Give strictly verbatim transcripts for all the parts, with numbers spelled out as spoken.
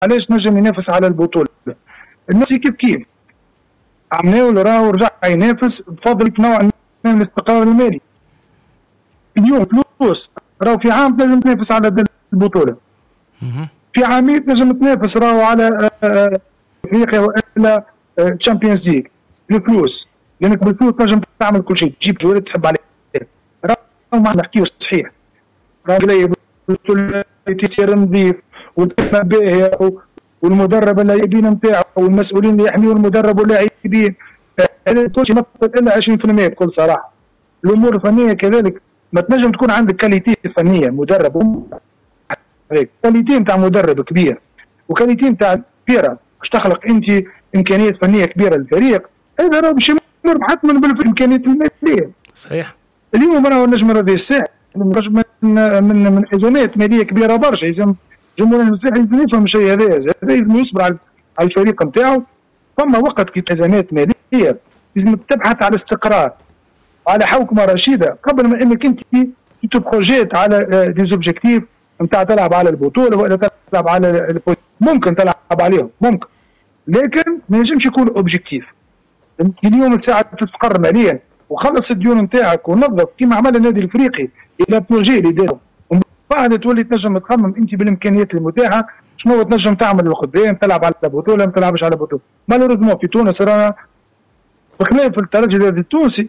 علاش نجم ينافس على البطوله. الناس كيف كيف عملوا له راهو رجع ينافس بفضل نوع من الاستقرار المالي. اليوم فلوس راهو في عام تنجم تنافس على البطوله، في عامين تنجم تنافس راهو على افريقيا ولا تشامبيونز ليج بالفلوس، لانك بالفلوس تنجم تعمل كل شيء، تجيب جوالات تحب عليه. راهو ما نحكيو صحيح، راهو جايب تيسير نظيف والدفع باهيه والمدرب اللاعبين نتاعو والمسؤولين اللي يحميوا المدرب واللاعبين، هذا كل شيء نقص الا عشرين بالمئة بكل صراحه. الامور الفنيه كذلك ما تنجم تكون عندك كاليتي فنيه مدرب، كاليتي نتاع مدرب كبير وكاليتي نتاع كبيره باش تخلق انت امكانيات فنيه كبيره للفريق، هذا راه باش يمر حتما بالامكانيات الماليه. صحيح. اليوم راه النجم هذا الساعه من من من ازمات ماليه كبيره برشا، لازم جمهور المسيح لازم يفهم الشيء هذا، هذا لازم يصبر على الفريق نتاعو. فما وقت كي ازمات ماليه لازم تبحث على استقرار وعلى حوكمه رشيده قبل ما انك انت تبروجيت على دي زوبجيكتيف نتاع تلعب على البطوله ولا تلعب على البطولة. ممكن تلعب عليهم ممكن، لكن ما ينجمش يكون اوبجيكتيف. اليوم الساعه تستقر ماليا وخلص الديون نتاعك ونظف كما عمل النادي الافريقي الى بروجي اللي داروا، ومن بعد تولي تنجم تخمم انت بالامكانيات المتاحه شنو تنجم تعمل لقدام، تلعب على البطوله ما تلعبش على البطوله. مالوريزمون في تونس رانا بخلاف الترجي التونسي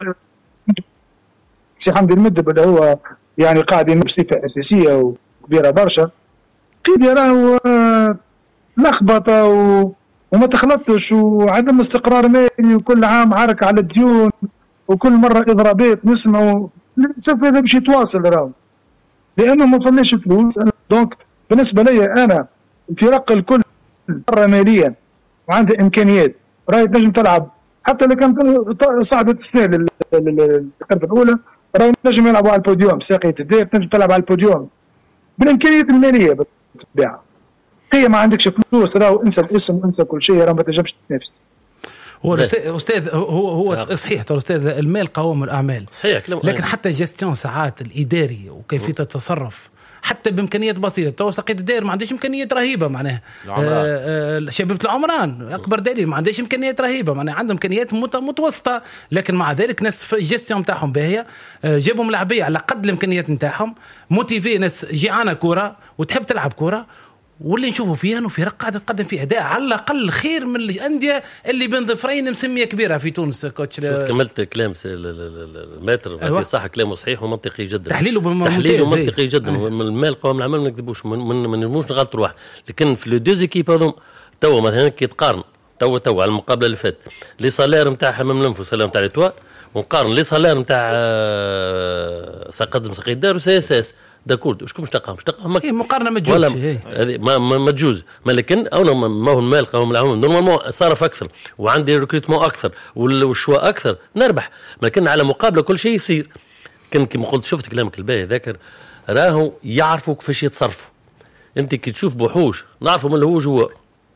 سي حمدي المدب اللي هو يعني قاعد ينافس بصفه اساسيه وكبيره برشا، قيد راهو لخبطه و... وما تخلطش وعدم استقرار مالي وكل عام عرك على الديون وكل مره اضرابات نسمعوا. للاسف هذا باش يتواصل راهو لانه ما فماش فلوس. دونك بالنسبه لي انا الفرق الكل مره ماليا وعندها امكانيات راهي تنجم تلعب حتى لو كان صعدت السنه للقرب الاولى، راهي تنجم يلعبوا على البوديوم ساقية الدير، تنجم تلعب على البوديوم بالامكانيات الماليه بالطبيعه. هي ما عندكش فلوس راهو انسى الاسم انسى كل شيء، راهو ما تنجمش تنافس. هو استاذ هو هو صحيح ترى استاذ المال قوام الاعمال صحيح، لكن حتى جيستيون ساعات الاداري وكيفيه التصرف حتى بامكانيات بسيطه. تو ساقية الدير ما عندهاش امكانيات رهيبه معناها، شباب العمران اكبر دليل ما عندهاش امكانيات رهيبه معناها، عندهم امكانيات متوسطه لكن مع ذلك ناس في الجيستيون نتاعهم باهيه، جابوا ملاعبيه على قد الامكانيات نتاعهم، موتيفي ناس جيعانه كوره وتحب تلعب كوره، واللي نشوفوا فيها انه فرق قاعده تقدم فيها اداء على الاقل خير من الانديه اللي بين ظفرين مسميه كبيره في تونس. كوتش كملت كلام الماتر أيوة. صح كلامه صحيح ومنطقي جدا، تحليله تحليله منطقي جدا أيوة. من المال قوام العمل ما نكذبوش ما نرموش نغلط روح، لكن في لو دوز ايكيب هذوم توا مثلا كي تقارن توا توا على المقابله اللي فاتت لي صالير نتاع حمام الانف وسلام نتاع ليتوا، ونقارن لي صالير نتاع سقدم سقي الدار وسي اس اس داكورد وشكون مش تلقاهم مش تلقاهم هي مقارنه ما تجوز هذه ما ما تجوز، ما لكن او ما هو المال قوم العموم نورمالمون صرف اكثر وعندي ريكروتمون اكثر والشواء اكثر نربح، لكن على مقابله كل شيء يصير. كان كما قلت شفت كلامك الباهي ذاكر راهو يعرفوا كيفاش يتصرفوا. انت كي تشوف بوحوش نعرفوا من اللي هو جوا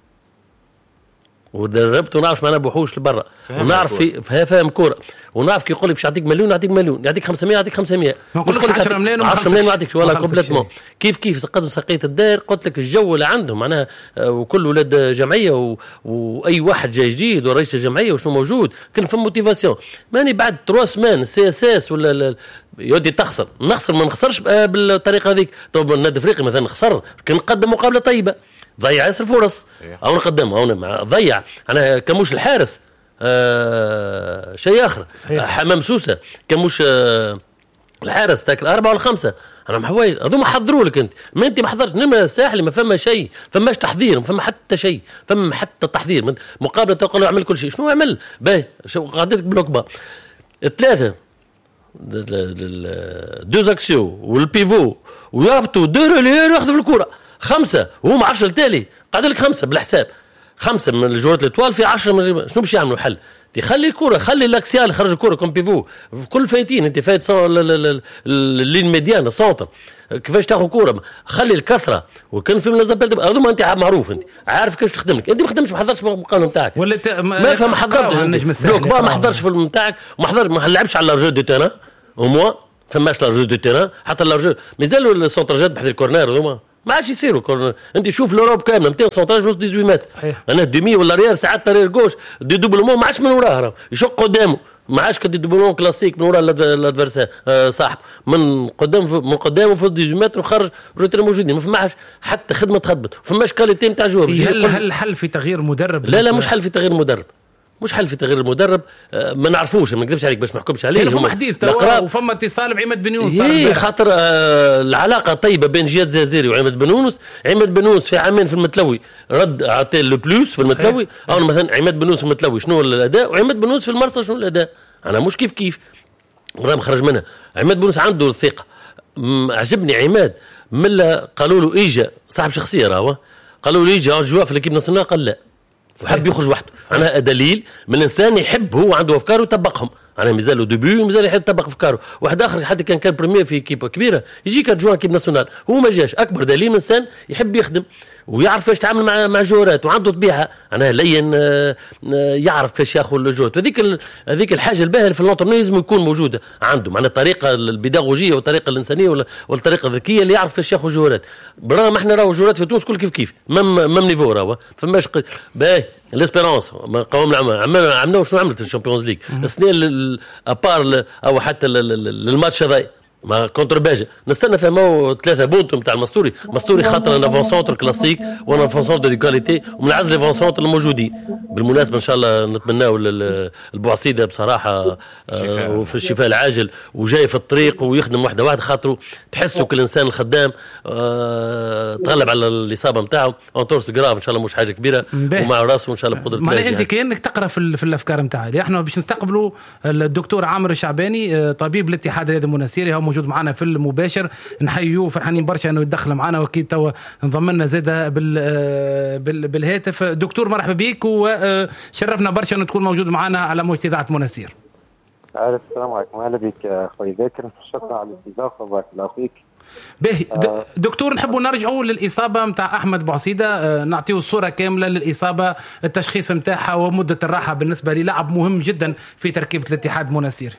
ودربت ونعرف معنا بوحوش لبرا ونعرف في فاهم كوره ونعرف كي يقول لك باش يعطيك مليون يعطيك مليون يعطيك خمسمية يعطيك خمسمية ما نقولش عشرة ملايين عشرة ملايين ما يعطيكش ولا كومبليتمون. كيف كيف قدم سقية الدار قلت لك الجو اللي عندهم معناها وكل ولاد جمعيه و... واي واحد جاي جديد ورئيس الجمعيه وشنو موجود كان في موتيفاسيون. ماني بعد ثلاث سمان سي اس اس ولا يودي تخسر نخسر ما نخسرش بالطريقه هذيك. طب النادي الافريقي مثلا خسر كان قدم مقابله طيبه ضيع ياسر فرص او نقدم او ضيع انا كموش الحارس آه شيء اخر حمام سوسه كموش آه الحارس تاكل أربعة ولا خمسة انا محوايج هذوما حضروا لك انت ما انت ما حضرتش نما الساحلي ما فما شيء فماش تحضير ما فما حتى شيء فما حتى تحضير مقابله تقول اعمل كل شيء شنو عمل باهي قعدتك بالوكبه الثلاثه دوز اكسيو والبيفو ويربطوا ديروا اللي ياخذوا في الكره خمسة وهم عشرة التالي قاعد لك خمسة بالحساب خمسة من الجوات الاتوال في عشرة من شنو باش يعملوا الحل تخلي الكرة خلي الاكسيال يخرج الكرة كوم بيفو في كل فايتين انت فايت اللين ميديان السونتر كيفاش تاخذ كرة خلي الكثرة وكان في منظمات هذوما انت معروف انت عارف كيفاش تخدم لك انت ما خدمتش ما حضرتش المقابله نتاعك ولا ما فهم حضرتش ما حضرش في نتاعك وما حضرش ما لعبش على الرجو دو تيران او موا فماش لارجو دو تيران حتى لارجو مازالوا السونتر جاد بحذ الكورنير هذوما ما عادش يصيروا. انت شوف الاوروب كامله مئتين وتسعطاش فاصلة ثمانية عشر متر صحيح. انا دومي ولا ريال ساعات طريق جوش دي دوبلومون ما عادش من وراه يشق قدامه ما عادش كدي دوبلومون كلاسيك من وراء الادفرسار آه صاحب من قدام من قدامه فوق ثمانية عشر متر وخرج روتر موجودين ما فماش حتى خدمه تخدمت فماش كاليتي نتاع جواب. هل هل حل في تغيير مدرب؟ لا لا مش حل في تغيير مدرب مش حل في تغيير المدرب. آه ما نعرفوش ما نكذبش عليك باش ما نحكمش عليه. فما حديث وفما اتصال بعماد بن يونس اي خاطر آه العلاقه طيبه بين جهاد زازيري وعماد بن يونس. عماد بن يونس في عامين في المتلوي رد عطى لو بلوس في المتلوي او مثلا عماد بن يونس في المتلوي شنو الاداء وعماد بن يونس في المرسى شنو الاداء. انا مش كيف كيف راه خرج منها. عماد بن يونس عنده الثقه. عجبني عماد ملا قالوا له ايجا صاحب شخصيه راهو قالوا له ايجا جوا في الكيب ناسيونال قال لا وحب يخرج وحده. انا دليل من الانسان يحب هو عنده افكار ويطبقهم. انا مازال له ديبي ومازال يحب يطبق افكاره. واحد اخر حتى كان كان بريمير في كيبه كبيره يجيك جوا كيب ناسيونال هو ما جاش. اكبر دليل من انسان يحب يخدم ويعرف كيفاش يتعامل مع مع جورات وعنده طبيعه. انا لين يعرف كيفاش ياخذ الجوت. هذيك هذيك الحاجه الباهيه في اللونترنيزم يكون موجوده عنده معناها الطريقه البيداغوجيه والطريقه الانسانيه والطريقه الذكيه اللي يعرف كيفاش ياخذ جورات. برغم احنا راهو جورات في تونس كل كيف كيف مم مم نيفو راهو فماش باهي الاسبيرونس قوام العمل عملنا شنو عملت في الشامبيونز ليغ السنه ابار او حتى الماتش هذا ما كونتر باجا نستنى فهموا ثلاثه بونت نتاع المستوري. مستوري خاطر انا فون سونتر كلاسيك وانا فون سونتر دي كاليتي ومن عزل فون سونتر الموجودين. بالمناسبه ان شاء الله نتمناو البوعصيده بصراحه وفي الشفاء العاجل وجاي في الطريق ويخدم واحده واحده خاطره تحسوا كل انسان الخدام تغلب على الاصابه نتاعو اونتورس جراف ان شاء الله مش حاجه كبيره ومع راسه ان شاء الله بقدره الله. معناها انت كانك تقرا في, في الافكار نتاعي. احنا باش نستقبلوا الدكتور عامر الشعباني طبيب الاتحاد الرياضي المناسيري موجود معنا في المباشر. نحيوه فرحانين برشا انه يتدخل معنا واكيد توا انضم لنا زاده بال بالهاتف. دكتور مرحبا بك وشرفنا برشا انه تكون موجود معنا على موجة اذاعه مناسير. السلام عليكم اهلا بك اخوي ذاكر شكرا على الاستضافه وبارك الله فيك. باهي دكتور نحبوا نرجعوا للاصابه نتاع احمد بوعصيده نعطيو الصوره كامله للاصابه التشخيص نتاعها ومده الراحه بالنسبه للاعب مهم جدا في تركيبه الاتحاد المناسيري.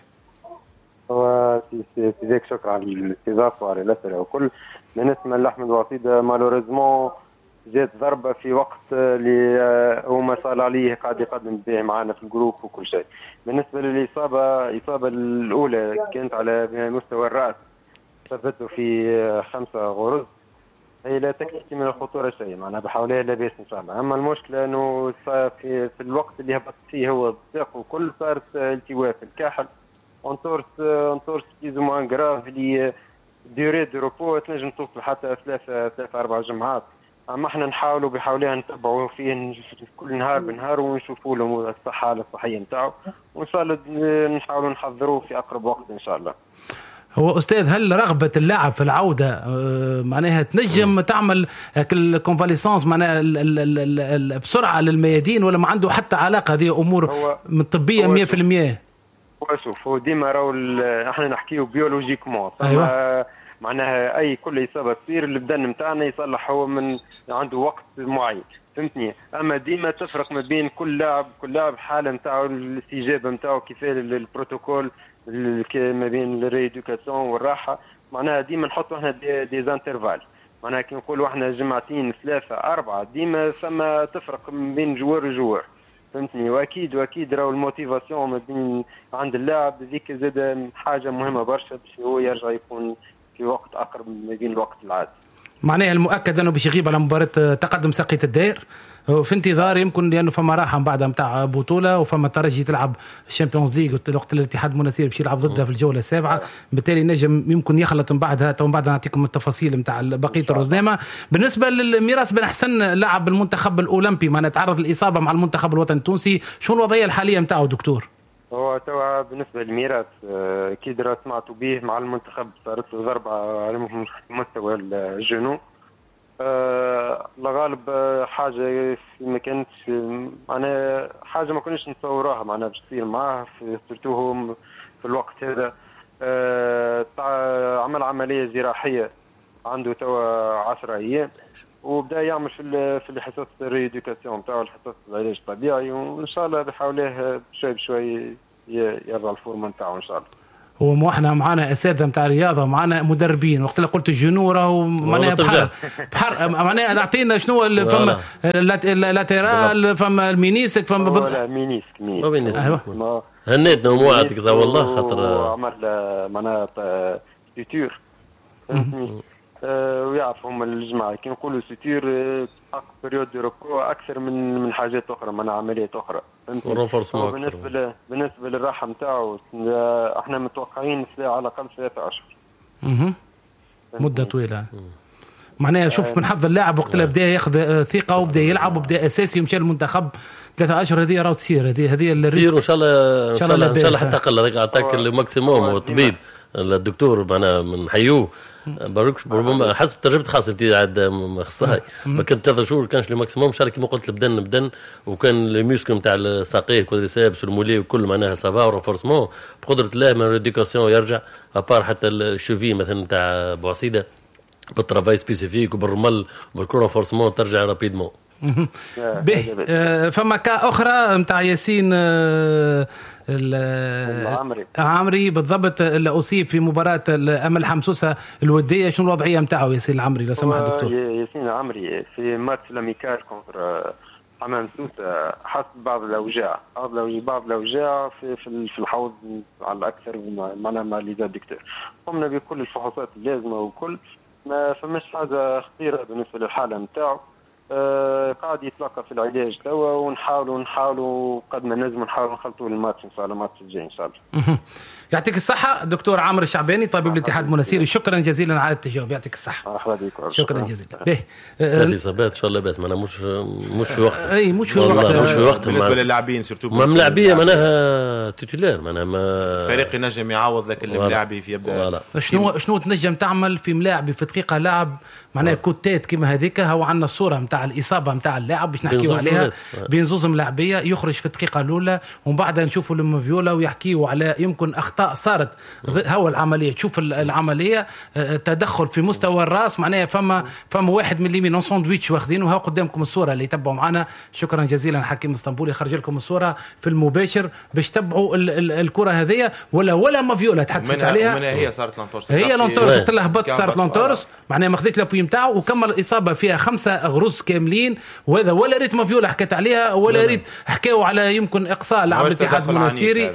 في ذاك شكرا على الاستضافه وعلى الاسئله وكل. بالنسبه لاحمد بوعصيده مالوريزمون جات ضربه في وقت اللي هو ما صار عليه قاعد يقدم به معنا في الجروب وكل شيء. بالنسبه للاصابه الاصابه الاولى كانت على مستوى الراس ثبته في خمسه غرز. هي لا تكفي من الخطوره شيء معناها بحولها لاباس ان شاء الله. اما المشكله انه في في الوقت اللي هبط فيه هو الضيق وكل صارت التواء في الكاحل انتورس انتورس كيزو موان غراف اللي ديوري دو روبو تنجم توصل حتى ثلاثة ثلاثة أربع جمعات. أما احنا نحاولوا بحاولها نتبعوا فيه كل نهار بنهار ونشوفوا له الصحة الصحية نتاعو وإن شاء الله نحاولوا نحضروه في أقرب وقت إن شاء الله. هو أستاذ هل رغبة اللاعب في العودة معناها تنجم تعمل الكونفاليسانس معناها بسرعة للميادين ولا ما عنده حتى علاقة هذه أمور من طبية مية في المية؟ شوف هو ديما راهو احنا نحكيو بيولوجيكمون أيوة. معناها اي كل اصابه تصير البدن نتاعنا يصلح هو من عنده وقت معين فهمتني. اما ديما تفرق ما بين كل لاعب كل لاعب حاله نتاعو الاستجابه نتاعو كيف البروتوكول ما بين الريدوكاسيون والراحه. معناها ديما نحطوا احنا دي, دي زانترفال معناها كي نقولوا احنا جمعتين ثلاثه اربعه ديما ثم تفرق ما بين جوار وجوار فهمتني. واكيد واكيد راهو الموتيفاسيون ما بين عند اللاعب ذيك زاد حاجه مهمه برشا باش هو يرجع يكون في وقت اقرب ما بين الوقت العادي. معناها المؤكد انه باش يغيب على مباراه تقدم ساقية الدائر في انتظار يمكن لانه فما راحه من بعدها نتاع بطوله وفما ترجي تلعب الشامبيونز ليغ وقت الاتحاد المناسيري باش يلعب ضدها في الجوله السابعه بالتالي نجم يمكن يخلط من بعدها تو من بعد نعطيكم التفاصيل نتاع بقيه الرزنامه. بالنسبه للميراث بن حسن لاعب المنتخب الاولمبي ما نتعرض للاصابه مع المنتخب الوطني التونسي شو الوضعيه الحاليه نتاعو دكتور؟ هو توا بالنسبه للميراث اكيد سمعتوا به مع المنتخب صارت له ضربه على مستوى الجنوب. أه لغالب حاجه ما كانتش معناها حاجه ما كناش نتصوروها معناها باش تصير معاه في سيرتوهم في الوقت هذا. أه عمل عمليه جراحيه عنده توا عشرة ايام وبدا يعمل في في الحصص الريدوكاسيون نتاعو الحصص العلاج الطبيعي وان شاء الله بحاوله شوي بشوي يرجع الفورمه نتاعو ان شاء الله. ومحنا معنا اساتذه نتاع رياضه ومعنا مدربين. وقت اللي قلت الجنوره ومعناها بحر بحر معناها نعطينا شنو فما اللاترال فما المينيسك فما ولا مينيسك مينيسك هنيتنا وموعدك ذا والله خاطر عمل معناها سيتور ويعرفوا هم الجماعه كي نقولوا سيتور حق بريود دو روكو اكثر من من حاجات اخرى من عمليات اخرى. بالنسبه ل... بالنسبه للراحه نتاعو احنا متوقعين على الاقل ثلاثة اشهر. اها مده طويله معناها. شوف من حظ اللاعب وقت اللي بدا ياخذ ثقه وبدا يلعب وبدا اساسي ومشى للمنتخب ثلاثة اشهر هذه راهو تصير هذه هذه الريسك ان شاء الله ان شاء الله ان شاء الله حتى اقل هذاك عطاك الماكسيموم والطبيب الدكتور معنا من حيوه بارك ربما حسب تجربه خاصه انت عاد اخصائي ما كنت ثلاث شهور كانش لي ماكسيموم ان شاء الله كما قلت بدن بدن وكان الميوسكل نتاع الساقيه كودريسابس والمولي وكل معناها سافا ورفورسمون بقدره الله من ريديكاسيون يرجع ابار حتى الشوفي مثلا نتاع بوعصيده بالترافاي سبيسيفيك وبالرمل وبالكره فورسمون ترجع رابيدمون. به فما كا اخرى نتاع ياسين العمري عمري بالضبط اللي اصيب في مباراه الامل حمسوسه الوديه. شنو الوضعيه نتاعو ياسين العمري لو سمحت دكتور؟ ياسين العمري في ماتش لاميكال كونتر حمام سوسه حس بعض الاوجاع بعض الاوجاع في في الحوض على الاكثر معنا مع لي دكتور. قمنا بكل الفحوصات اللازمه وكل ما فماش حاجه خطيره بالنسبه للحاله نتاعو. آه قاعد يتلقى في العلاج توا ونحاولوا نحاولوا قد ما نجم نحاولوا نخلطوا الماتش ان شاء الله الماتش الجاي ان شاء الله. يعطيك الصحة دكتور عامر الشعباني طبيب الاتحاد المناسيري. شكرا جزيلا على التجاوب. يعطيك الصحة. شكرا جزيلا. به ثلاث اصابات ان شاء الله بس معناها مش مش في وقت اي مش في وقت مش في وقت بالنسبه للاعبين سورتو ما ملاعبيه معناها تيتولير معناها ما فريق ينجم يعوض ذاك الملاعبي في يبدا. شنو شنو تنجم تعمل في ملاعبي في دقيقه لاعب معناها كوتات كيما هذيك. هو عندنا الصوره نتاع الاصابه نتاع اللاعب باش نحكيو عليها بين زوز ملاعبيه يخرج في الدقيقه الاولى ومن بعد نشوفوا المفيولا ويحكيوا على يمكن اخطاء صارت هو العمليه. تشوف العمليه تدخل في مستوى الراس معناها فما فما واحد من اليمين ساندويتش واخذينه. ها قدامكم الصوره اللي يتبعوا معنا. شكرا جزيلا حكيم اسطنبولي خرج لكم الصوره في المباشر باش تتبعوا الكره هذه ولا ولا مافيولا تحدثت عليها. منها هي صارت لانتورس هي لانتورس قلت لها هبط صارت لانتورس معناها ما خذيتش لابوي نتاعو وكمل الاصابه فيها خمسه غرز كاملين. وهذا ولا ريت مافيولا حكت عليها ولا ريت حكاوا على يمكن اقصاء لاعب الاتحاد المناسيري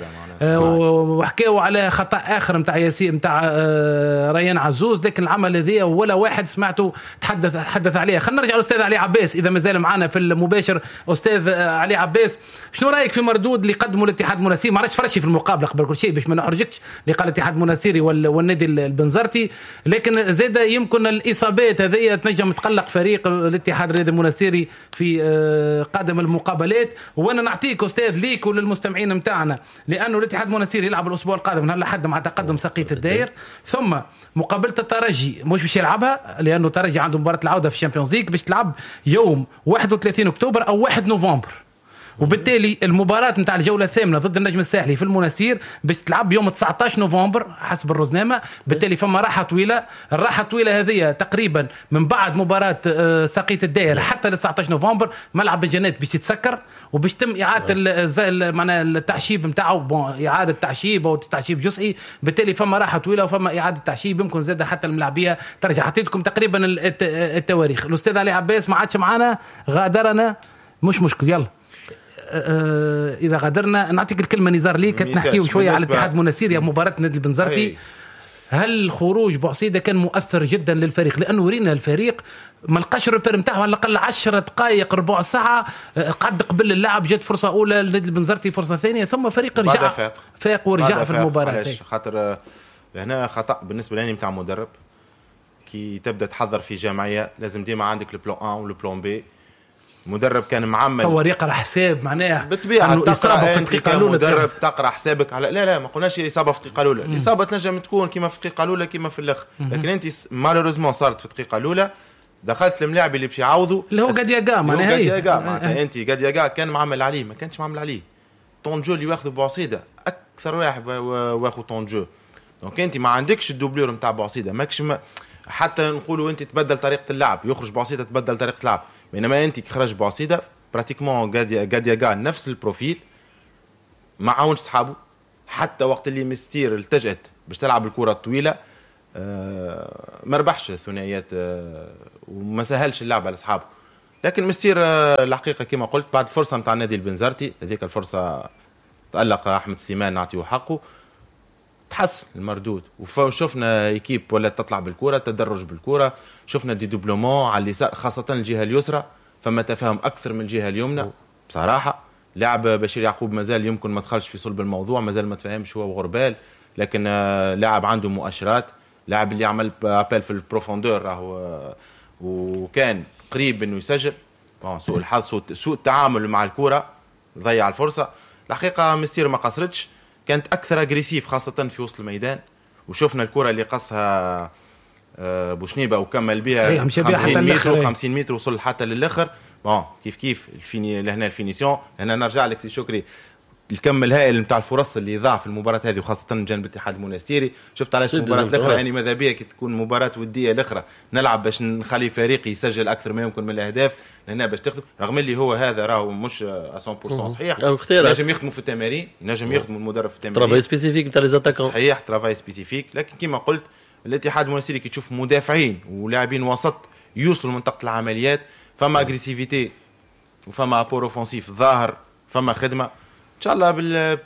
وحكاوا على خطا اخر نتاع ياسين نتاع ريان عزوز. لكن العمل هذه ولا واحد سمعته تحدث تحدث عليها. خلينا نرجع للاستاذ علي عباس اذا ما زال معنا في المباشر. استاذ علي عباس شنو رايك في مردود اللي قدمه الاتحاد المناسيري؟ معلش فرشي في المقابله قبل كل شيء باش ما نحرجكش اللي قال الاتحاد المناسيري والنادي البنزرتي. لكن زاد يمكن الاصابات هذه تنجم تقلق فريق الاتحاد الرياضي المناسيري في قادم المقابلات. وانا نعطيك استاذ ليك وللمستمعين نتاعنا لانه الاتحاد المناسيري يلعب الاسبوع القادم من هلا لحد مع تقدم ساقية الداير ثم مقابله الترجي مش باش يلعبها لانه الترجي عنده مباراه العوده في الشامبيونز ليج باش تلعب يوم واحد وثلاثين أكتوبر او واحد نوفمبر. وبالتالي المباراة نتاع الجولة الثامنة ضد النجم الساحلي في المناسير باش تلعب يوم تسعة عشر نوفمبر حسب الرزنامة. بالتالي فما راحة طويلة. الراحة الطويلة هذه تقريبا من بعد مباراة ساقية الدائرة حتى ل تسعة عشر نوفمبر ملعب الجنات باش يتسكر وباش تم إعادة معناها التعشيب نتاعو إعادة تعشيب أو تعشيب جزئي. بالتالي فما راحة طويلة وفما إعادة تعشيب يمكن زاد حتى الملاعبية ترجع. حطيتكم تقريبا التواريخ. الأستاذ علي عباس ما عادش معنا غادرنا مش مشكل. يلا إذا غادرنا نعطيك الكلمة نزار ليك نحكيو شوية على الاتحاد المناسيري مباراة نادي البنزرتي. هل خروج بوعصيدة كان مؤثر جدا للفريق؟ لأنه رينا الفريق ما لقاش الريبير نتاعو على الأقل عشرة دقائق ربع ساعة قد قبل اللعب جت فرصة أولى لنادي البنزرتي فرصة ثانية ثم فريق رجع فاق, فاق ورجع في المباراة. خاطر هنا خطأ بالنسبة لاني متاع مدرب كي تبدأ تحضر في جمعية لازم ديما عندك البلان أ والبلان بي. مدرب كان معمل تصور يقرا حساب معناه بالطبيعه اصابه في الدقيقه الاولى مدرب تقرا حسابك على لا لا ما قلناش اصابه في الدقيقه الاولى. الاصابه تنجم تكون كيما في الدقيقه الاولى كيما في الاخر لكن انت مالوريزمون صارت في الدقيقه الاولى دخلت الملاعب اللي باش يعوضوا اللي هو قد يقع معناها قد يقع معناها انت قد يقع كان معمل عليه ما كانش معمل عليه. طون جو اللي ياخذ بوعصيده اكثر واحد واخذ طون جو دونك انت ما عندكش الدوبلور نتاع بوعصيده ماكش ما حتى نقولوا انت تبدل طريقه اللعب يخرج بوعصيده تبدل طريقه اللعب. بينما انت كي خرج بوعصيده براتيكمون قد قد يقع نفس البروفيل ما عاونش صحابه حتى وقت اللي مستير التجأت باش تلعب الكره الطويله آه ما ربحش الثنائيات آه وما سهلش اللعب على اصحابه. لكن مستير آه الحقيقه كما قلت بعد الفرصه نتاع النادي البنزرتي هذيك الفرصه تألق احمد سليمان نعطيه حقه تحسن المردود وشفنا ايكيب ولا تطلع بالكره تدرج بالكره شفنا دي دوبلومون على اليسار خاصه الجهه اليسرى فما تفاهم اكثر من الجهه اليمنى بصراحه. لاعب بشير يعقوب مازال يمكن ما دخلش في صلب الموضوع مازال ما تفهمش هو وغربال لكن آه لاعب عنده مؤشرات لاعب اللي عمل ابل في البروفوندور راهو وكان قريب انه يسجل سوء الحظ سوء التعامل مع الكره ضيع الفرصه. الحقيقه مستير ما قصرتش كانت اكثر اجريسيف خاصه في وسط الميدان وشوفنا الكره اللي قصها بوشنيبه وكمل بها خمسين متر و50 متر وصل حتى للاخر. بون كيف كيف الفيني لهنا الفينيسيون هنا نرجع لك سي شكري الكم الهائل نتاع الفرص اللي ضاع في المباراه هذه وخاصه من جانب الاتحاد المونستيري. شفت علاش المباراه الاخرى يعني ماذا بيا كي تكون مباراه وديه الاخرى نلعب باش نخلي فريقي يسجل اكثر ما يمكن من الاهداف لهنا باش تخدم رغم اللي هو هذا راهو مش مية بالمية صحيح ينجم يخدموا في التمارين ينجم يخدموا المدرب في التمارين ترافاي سبيسيفيك نتاع لي زاتاكون صحيح ترافاي سبيسيفيك. لكن كما قلت الاتحاد المونستيري كي تشوف مدافعين ولاعبين وسط يوصلوا لمنطقه العمليات فما اغريسيفيتي وفما ابور اوفنسيف ظاهر فما خدمه ان شاء الله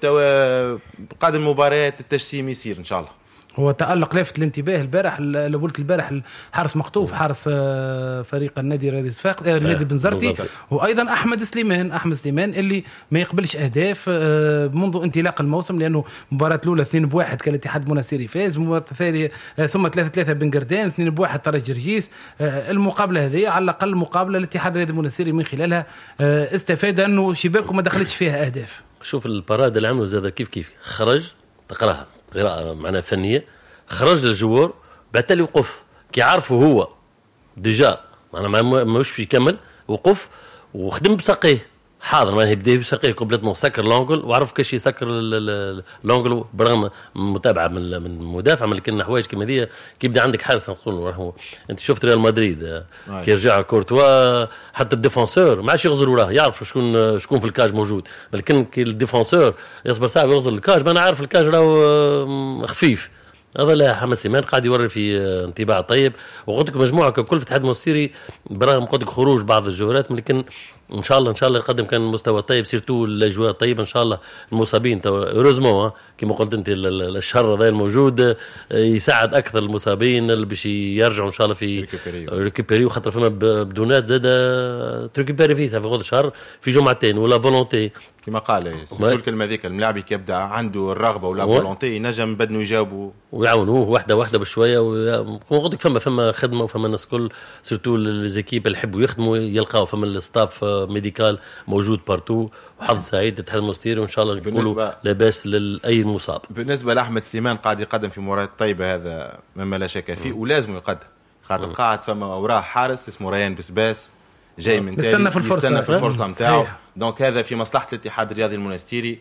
بقادم المباريات التجسيم يصير ان شاء الله. هو تألق لافت الانتباه البارح اللي قلت البارح حارس مقطوف حارس فريق النادي رادي صفاق النادي بنزرتي وايضا احمد سليمان احمد سليمان اللي ما يقبلش اهداف منذ انطلاق الموسم لانه مباراه الاولى اثنين بواحد كان الاتحاد المنستيري فاز المباراه الثانيه ثم ثلاثة ثلاثة بن قردان اثنين بواحد طرج جرجيس. المقابله هذه على الاقل مقابله الاتحاد الرياضي المنستيري من خلالها استفاد انه شباكه ما دخلتش فيها اهداف. شوف الباراد اللي عملوا زاد كيف كيف خرج تقراها قراءة معناها فنية خرج للجوار بعتلي وقف كي عارفه هو ديجا معناها ما مش في يكمل وقف وخدم بساقيه حاضر ما يبدا بساقيه كومبليتمون سكر لونجل وعرف كيش يسكر لونجل برغم متابعه من من المدافع من كنا حوايج كيما هذه كي يبدا عندك حارس نقول راهو انت شفت ريال مدريد كي يرجع كورتوا حتى الديفونسور ما عادش يغزر وراه يعرف شكون شكون في الكاج موجود لكن كي الديفونسور يصبر ساعه يغزر الكاج ما انا عارف الكاج راهو خفيف. هذا لا حمد سليمان قاعد يوري في انطباع طيب وقلت لك مجموعه ككل في الاتحاد المنستيري برغم قلت لك خروج بعض الجوهرات لكن ان شاء الله ان شاء الله يقدم كان مستوى طيب سيرتو الاجواء طيبه ان شاء الله المصابين اوروزمون كما قلت انت الشر هذا الموجود يساعد اكثر المصابين اللي باش يرجعوا ان شاء الله في ريكوبيري وخاطر فما بدونات زاد تريكوبيري فيه في غض الشهر في جمعتين ولا فولونتي كما قال كل كلمه ذيك الملاعب كي يبدا عنده الرغبه ولا فولونتي ينجم بدنه يجاوبوا ويعاونوه واحده واحده بشويه ونقول لك فما فما خدمه وفما الناس كل سيرتو ليزيكيب اللي يحبوا يخدموا يلقاو فما الستاف ميديكال موجود بارتو وحظ سعيد الاتحاد المنستيري وان شاء الله نقولوا لاباس لاي مصاب. بالنسبه لاحمد سليمان قاعد يقدم في مباراه طيبه هذا مما لا شك فيه ولازم يقدم خاطر قاعد فما وراه حارس اسمه ريان بسباس جاي من تاني يستنى في الفرصه يستنى في الفرصه نتاعو دونك هذا في مصلحه الاتحاد الرياضي المنستيري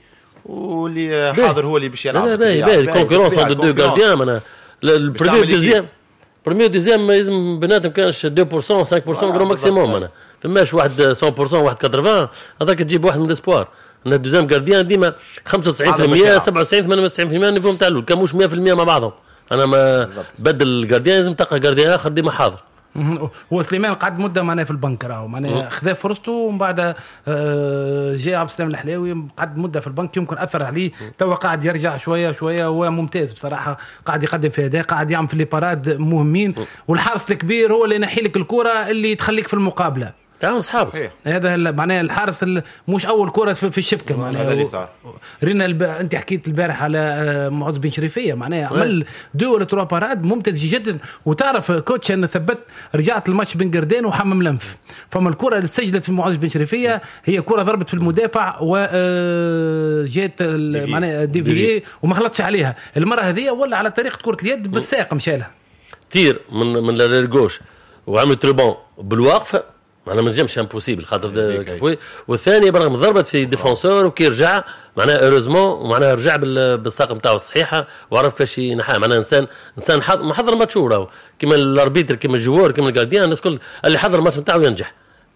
واللي حاضر هو اللي باش يلعب باهي باهي الكونكورونس اون دو غارديان انا البريمير دوزيام بريمير دوزيام لازم بيناتهم كانش اثنين بالمية خمسة بالمية غرو ماكسيموم انا فماش واحد مية بالمية واحد ثمانين هذاك تجيب واحد من الاسبوار ان الدوزيام غارديان ديما خمسة وتسعين بالمية سبعة وتسعين ثمانية وتسعين بالمية النيفو نتاع الاول كان مش مية بالمية مع بعضهم. انا ما بدل الغارديان لازم تلقى غارديان اخر ديما حاضر. هو سليمان قعد مده معناه في البنك راهو معناه خذا فرصته ومن بعد جاء عبد السلام الحلاوي قعد مده في البنك يمكن اثر عليه توا قاعد يرجع شويه شويه هو ممتاز بصراحه قاعد يقدم في اداء قاعد يعمل في لي باراد مهمين والحارس الكبير هو اللي ينحي لك الكره اللي تخليك في المقابله تعاون اصحاب هذا معناه الحارس مش اول كره في الشبكه معناه هذا اللي صار رينا الب... انت حكيت البارح على معز بن شريفيه معناه عمل دو ولا تروا باراد ممتاز جدا وتعرف كوتش انا ثبت رجعت الماتش بن قردان وحمم لنف فما الكره اللي سجلت في معز بن شريفيه هي كره ضربت في المدافع وجات معناه دي في وما خلطش عليها المره هذه ولا على طريقه كره اليد بالساق مشالها تير من من الجوش وعمل تريبون بالواقفه معناها ما نجمش امبوسيبل خاطر كفوي والثاني برغم ضربت في ديفونسور وكي رجع معناها اوريزمون ومعناها رجع بالساق نتاعو الصحيحه وعرف كيفاش ينحى معناها انسان انسان محضر ماتش راهو كيما الاربيتر كيما الجوار كيما الجارديان الناس كل اللي حضر الماتش نتاعو ينجح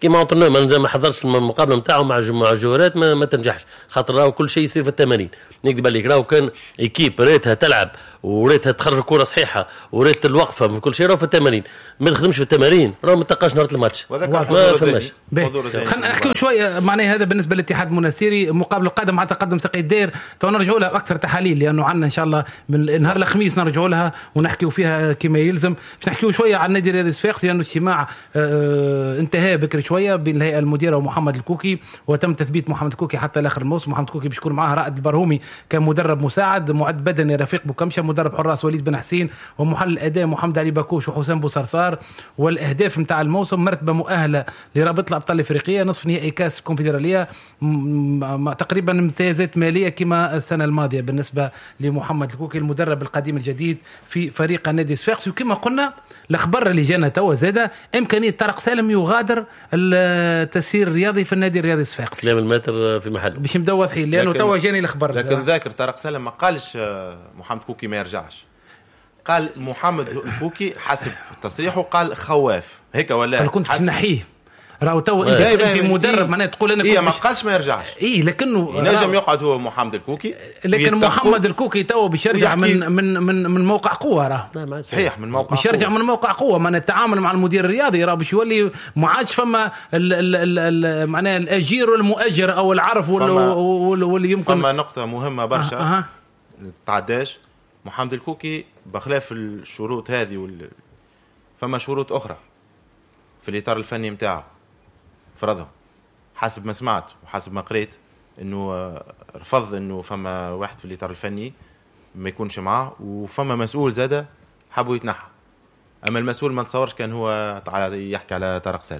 كيما اونترونور ما ما حضرش المقابله نتاعو مع مع الجوارات ما, ما تنجحش، خاطر راهو كل شيء يصير في التمارين. نكذب عليك راهو كان ايكيب ريتها تلعب وريتها تخرج كره صحيحه وريت الوقفه في كل شيء راهو في التمارين، ما تخدمش في التمارين راهو ما تلقاش نهار الماتش ما فهمناش. خلينا نحكيو شويه معناها هذا بالنسبه للاتحاد المنستيري. المقابله القادمه مع تقدم ساقي الدير تو نرجعوا لها اكثر تحاليل، لانه عندنا ان شاء الله من نهار الخميس نرجعوا لها ونحكيو فيها كما يلزم. باش نحكيو شويه عن النادي الرياضي صفاقس، لانه اجتماع آه انتهى بكري شويه بين الهيئه المديره ومحمد الكوكي، وتم تثبيت محمد الكوكي حتى لاخر الموسم. محمد الكوكي بيشكر معاه رائد البرهومي كمدرب مساعد، معد بدني رفيق بوكمشه، مدرب حراس وليد بن حسين، ومحلل الاداء محمد علي باكوش وحسام بوصرصار. والاهداف نتاع الموسم مرتبه مؤهله لرابطه الابطال الافريقيه، نصف نهائي كاس الكونفدراليه، تقريبا امتيازات ماليه كما السنه الماضيه بالنسبه لمحمد الكوكي المدرب القديم الجديد في فريق النادي صفاقس. وكما قلنا الاخبار اللي جانا توا زاده امكانيه طارق سالم يغادر التسيير الرياضي في النادي الرياضي صفاقس. كلام المتر في محل باش نبداو واضحين، لانه توا جاني الاخبار. لكن ذاكر طارق سالم ما قالش محمد كوكي ما يرجعش، قال محمد الكوكي حسب تصريحه قال خواف هيك ولا كنت نحيه. راهو تو انت, انت مدرب معناها تقول انا إيه ما قالش ما يرجعش. اي لكنه ينجم يقعد هو محمد الكوكي، لكن محمد الكوكي تو باش يرجع من من من من موقع قوه. راه صحيح من موقع باش يرجع من موقع قوه، معناها التعامل مع المدير الرياضي راه باش يولي ما عادش فما معناها الاجير والمؤجر او العرف واللي يمكن. فما نقطه مهمه برشا أه. أه. تعداش محمد الكوكي بخلاف الشروط هذه وال... فما شروط اخرى في الاطار الفني نتاعو فرضهم حسب ما سمعت وحسب ما قريت، انه رفض انه فما واحد في الاطار الفني ما يكونش معاه، وفما مسؤول زاده حبوا يتنحى. اما المسؤول ما تصورش كان هو يحكي على طارق سالم.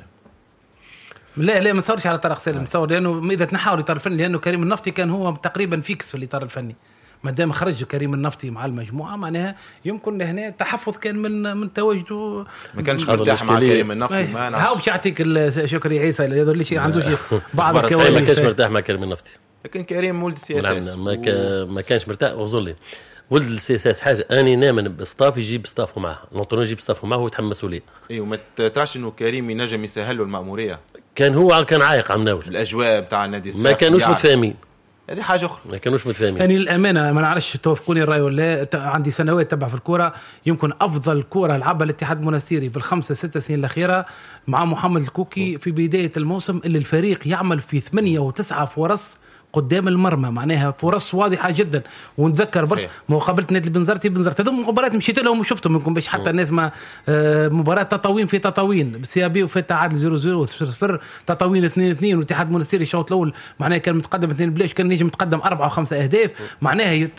لا لا ما تصورش على طارق سالم، تصور لانه اذا تنحى الاطار الفني، لانه كريم النفطي كان هو تقريبا فيكس في الاطار الفني. ما دام خرج كريم النفطي مع المجموعه معناها يمكن هنا تحفظ كان من من تواجده. ما كانش مرتاح مع كريم النفطي. ما انا هاو باش يعطيك شكري عيسى اللي يظل شيء عنده بعض الكواليس. ما كانش مرتاح مع كريم النفطي، لكن كريم ولد السياسه ما و... ما كانش مرتاح. وظل ولد السياسه حاجه اني نامن بستاف يجيب ستافه معه، نوطن يجيب ستافه معه ويتحمل مسؤوليه. اي وما تراش انه كريم ينجم يسهل له المأموريه. كان هو كان عايق عم ناول الاجواء بتاع النادي ما كانوش يعني. متفاهمين، هذه حاجه اخرى ما كانوش متفاهمين. يعني الامانه ما نعرفش توافقوني الراي ولا، عندي سنوات تبع في الكوره، يمكن افضل كوره لعبها الاتحاد المنستيري في الخمسه ست سنين الاخيره مع محمد الكوكي في بدايه الموسم، اللي الفريق يعمل في ثمانية وتسعة فرص قدام المرمى، معناها فرص واضحه جدا. ونتذكر برشا مقابله نادي بنزرتي بنزرتي هذو مباريات مشيت لهم وشفتهم منكم باش حتى الناس ما آه مباراه تطاوين في تطاوين سيابي وفي تعادل صفر صفر صفر صفر تطاوين اثنين اثنين، والاتحاد المنستيري الشوط الاول معناها كان متقدم اثنين بلاش، كان نجم متقدم أربعة وخمسة اهداف، معناها يت...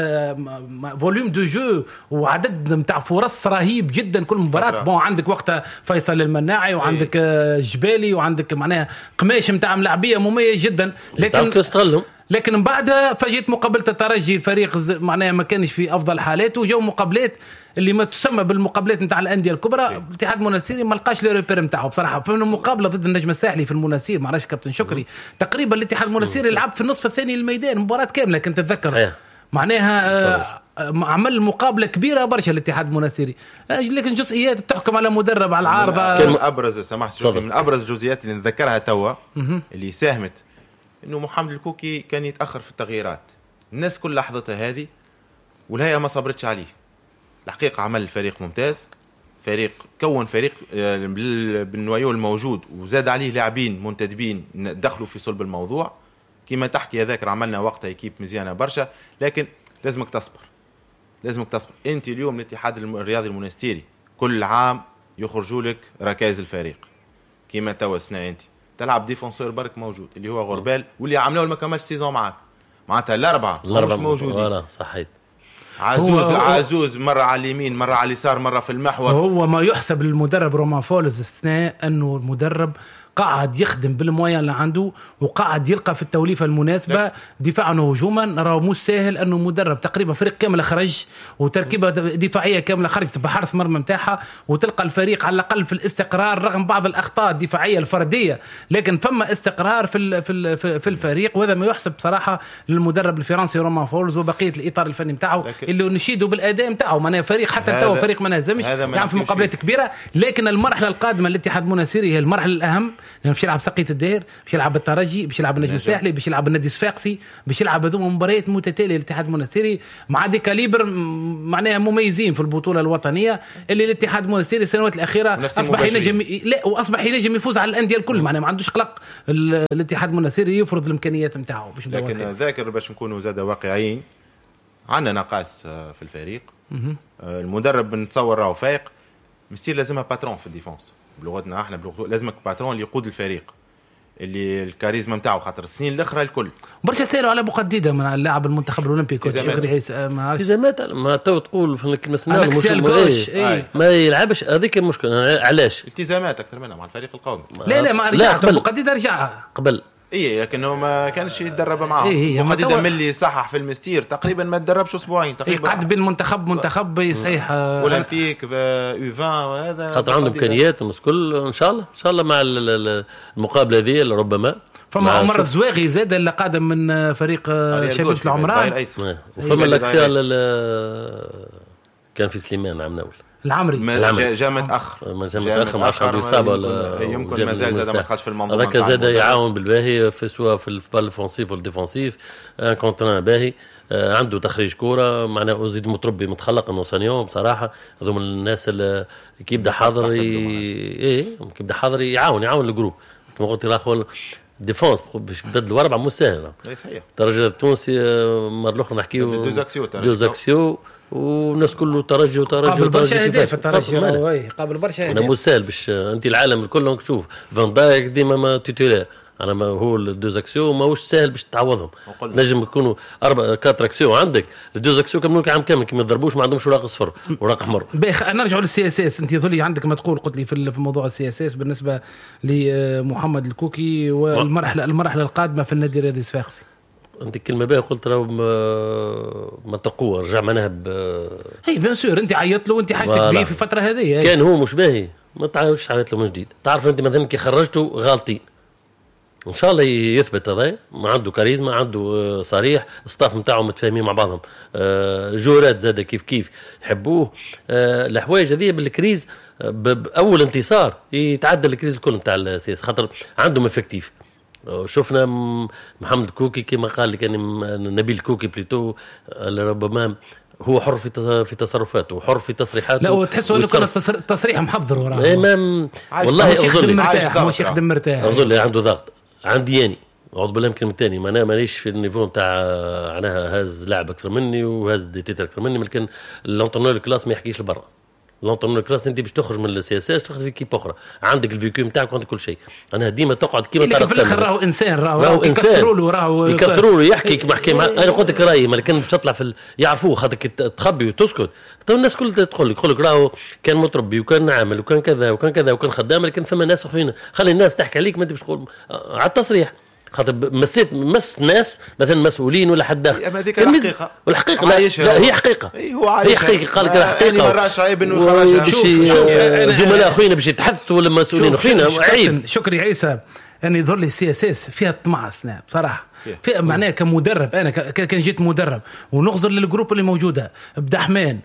فوليوم دو جو وعدد نتاع فرص رهيب جدا كل مباراه. بون عندك وقتها فيصل المناعي وعندك آه جبالي وعندك معناها قماش نتاع ملاعبيه مميز جدا، لكن لكن من بعدها فاجئت مقابله الترجي الفريق معناها ما كانش في افضل حالاته، وجاو مقابلات اللي ما تسمى بالمقابلات نتاع الانديه الكبرى. الاتحاد المنستيري ما لقاش لي ريبير نتاعو بصراحه. في المقابله ضد النجم الساحلي في المنستير معرفش كابتن شكري تقريبا الاتحاد المنستيري لعب في النصف الثاني للميدان مباراه كامله كنت تتذكر، معناها عمل مقابله كبيره برشا الاتحاد المنستيري، لكن جزئيات تحكم على مدرب على العارضه. من ابرز سمحت من ابرز الجزئيات اللي نتذكرها توا اللي ساهمت انه محمد الكوكي كان يتاخر في التغييرات. الناس كل لحظتها هذه والهيئه ما صبرتش عليه. الحقيقه عمل الفريق ممتاز، فريق كون فريق بالنوايو الموجود وزاد عليه لاعبين منتدبين دخلوا في صلب الموضوع كما تحكي. ذاكر عملنا وقتها ايكيب مزيانه برشا، لكن لازمك تصبر لازمك تصبر. انت اليوم الاتحاد الرياضي المنستيري كل عام يخرجوا لك ركائز الفريق كما توا السنه انت تلعب ديفونسور برك موجود اللي هو غربال واللي عملوه ما كملش سيزون معاك، معناتها الاربعه مش موجودين. ولا صحيت عزوز عزوز مره على اليمين مره على اليسار مره في المحور. هو ما يحسب للمدرب رومان فولز استثناء انه المدرب قاعد يخدم بالمويان اللي عنده وقاعد يلقى في التوليفه المناسبه دفاعا وهجوما. راه مش سهل انه مدرب تقريبا فريق كامل خرج وتركيبه دفاعيه كامله خرجت بحارس مرمى نتاعها وتلقى الفريق على الاقل في الاستقرار رغم بعض الاخطاء الدفاعيه الفرديه، لكن فما استقرار في في في الفريق، وهذا ما يحسب بصراحه للمدرب الفرنسي رومان فولز وبقيه الاطار الفني نتاعه اللي نشيدوا بالاداء نتاعه. معناها فريق حتى تو فريق ما نهزمش يعني في مقابلات كبيره، لكن المرحله القادمه للاتحاد المنستيري هي المرحله الاهم لانه باش يلعب سقيت الدير، باش يلعب الترجي، باش يلعب النجم الساحلي، باش يلعب النادي الصفاقسي، باش يلعب هذوما مباريات متتاليه للاتحاد المنستيري مع دي كاليبر معناها مميزين في البطوله الوطنيه اللي الاتحاد المنستيري السنوات الاخيره اصبح ينجم لا واصبح ينجم يفوز على الانديه الكل، معناها ما عندوش قلق الاتحاد المنستيري يفرض الامكانيات نتاعو باش. لكن ذاكر باش نكونوا زاده واقعيين، عندنا نقاص في الفريق. المدرب نتصور راهو فايق، مستير لازمها باترون في الديفونس بلغتنا احنا، بلغتنا لازمك باترون اللي يقود الفريق، اللي الكاريزما نتاعو، خاطر السنين الاخرى الكل برشا سيروا على بوقديده من اللاعب المنتخب الاولمبي كوتش شكري عيسى. ما عرفتش التزامات ما تو تقول في الكلمه مش ايه ما يلعبش، هذيك المشكله. علاش التزامات اكثر منها مع الفريق القومي؟ لا لا ما رجع بوقديده، رجع قبل ايه لكنه ما كانش يتدرب معاهم. إيه وقد يدم اللي صحح في المستير تقريبا ما تدربش اسبوعين تقريبا. قعد بين منتخب منتخب صحيح اولمبيك يو عشرين هذا خاطر عندهم امكانيات والناس كل ان شاء الله ان شاء الله مع المقابله هذه ربما. فما عمر الزواغي زاد اللي قادم من فريق شباب العمران، وفما الاكسيال كان في سليمان عم ناول العمري ما جاء متاخر ما جاء متاخر مع شعب اصابه ولا يمكن ما زال زاد ما دخلش في المنظومه. هذاك زاد يعاون بالباهي في سواء في البال الفونسيف والديفونسيف، ان كونتران باهي، عنده تخريج كوره معناه أزيد متربي متخلق انه سانيون بصراحه. هذوم الناس اللي كي يبدا حاضر ايه كي يبدا حاضر يعاون يعاون الجروب كما قلت راهو ديفونس باش يبدلوا اربعه مو سهل. صحيح الترجي التونسي مره الاخرى نحكيو دوزاكسيو دوزاكسيو والناس كله ترجي وترجي قابل برشا اهداف الترجي راهي قابل برشا اهداف. انا مو سهل باش انت العالم الكل تشوف فان دايك ديما ما تيتولار، انا ما هو الدوزاكسيو ماهوش سهل باش تعوضهم. نجم يكونوا اربع كاتر اكسيو عندك الدوزاكسيو كملوا عام كامل كي ما يضربوش ما عندهمش وراق صفر وراق احمر. باهي نرجعوا للسي اس اس. انت ظلي عندك ما تقول قلت لي في موضوع السي اس اس بالنسبه لمحمد الكوكي والمرحله المرحله القادمه في النادي الرياضي الصفاقسي. انت كلمه باهي قلت راهو ما, ما تقوى رجع معناها ب اي بيان سور انت عيطت له وانت حاجتك بيه في الفتره هذه كان هو مش باهي ما تعاودش عيط له من جديد. تعرف انت مثلا كي خرجته غالطين ان شاء الله يثبت هذا ما عنده كاريزما عنده صريح الستاف نتاعو متفاهمين مع بعضهم جورات زاده كيف كيف يحبوه. الحوايج هذه بالكريز باول انتصار يتعدى الكريز الكل نتاع السياسه خاطر عندهم افكتيف. شفنا محمد كوكي كما قال كان نبيل كوكي بليتو ربما هو حر في في تصرفاته وحر في تصريحاته. لا وتحسوا انه كان التصريح محضر وراه امام والله يخدم مرتاح مش يخدم مرتاح اظن عنده ضغط عندي يعني اعوذ بالله يمكن الثاني ما انا مانيش في النيفو نتاع معناها هاز لاعب اكثر مني وهاز ديتيتر اكثر مني، لكن لونترونور كلاس ما يحكيش لبرا. لونترونور كلاس انت باش تخرج من السياسات تاخذ في كيب اخرى عندك الفيكيو نتاعك وعندك كل شيء. انا ديما تقعد كيما تعرف في الاخر راهو انسان راهو يكثروا له راهو يكثروا له يحكي كما حكي. انا قلت لك رايي ما كان باش تطلع في ال... يعرفوه خاطر تخبي وتسكت الناس كل تقول لك لك راهو كان متربي وكان عامل وكان كذا وكان كذا وكان خدام، لكن فما ناس اخرين خلي الناس تحكي عليك ما انت باش تقول على التصريح خاطر مسيت مس ناس مثلا مسؤولين ولا حد داخل. اما هذيك الحقيقه والحقيقه لا, لا هي حقيقه هي حقيقه قال لك حقيقه ما راش عيب انه يخرجها. زملاء اخوينا باش يتحدثوا ولا مسؤولين اخوينا عيب. شكري عيسى ان يظل لي سي اس اس فيها طمع سناب بصراحه في معناه كمدرب. انا كان جيت مدرب ونغزر للجروب اللي موجوده بدحمان